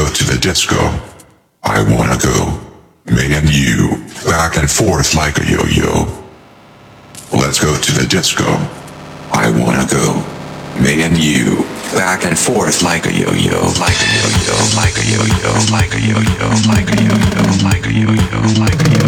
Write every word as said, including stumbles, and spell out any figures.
go to the disco. I wanna go. Me and you, back and forth like a yo-yo. Let's go to the disco. I wanna go. Me and you, back and forth like a yo-yo, like a yo-yo, like a yo-yo, like a yo-yo, like a yo-yo, like a yo-yo, like a yo-yo.